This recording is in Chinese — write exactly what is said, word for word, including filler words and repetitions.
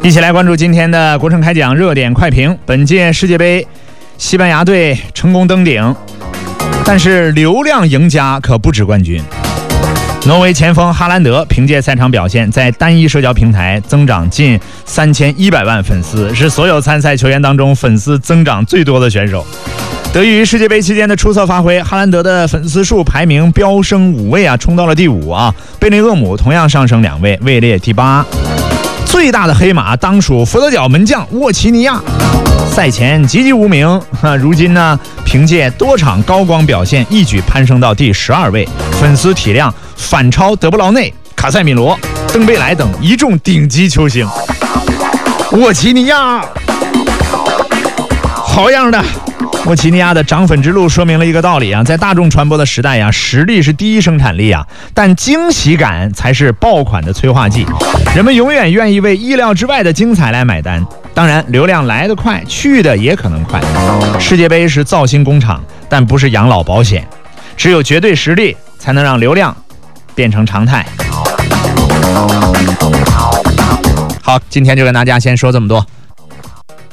一起来关注今天的国盛开讲热点快评。本届世界杯，西班牙队成功登顶，但是流量赢家可不止冠军。挪威前锋哈兰德凭借赛场表现，在单一社交平台增长近三千一百万粉丝，是所有参赛球员当中粉丝增长最多的选手。得益于世界杯期间的出色发挥，哈兰德的粉丝数排名飙升五位啊，冲到了第五啊。贝内厄姆同样上升两位，位列第八。最大的黑马当属佛得角门将沃奇尼亚，赛前籍籍无名，哈，如今呢，凭借多场高光表现，一举攀升到第十二位，粉丝体量反超德布劳内、卡塞米罗、登贝莱等一众顶级球星。沃奇尼亚，好样的！沃奇尼亚的涨粉之路说明了一个道理啊，在大众传播的时代啊，实力是第一生产力啊，但惊喜感才是爆款的催化剂。人们永远愿意为意料之外的精彩来买单。当然，流量来得快，去的也可能快。世界杯是造星工厂，但不是养老保险。只有绝对实力，才能让流量变成常态。好，今天就跟大家先说这么多。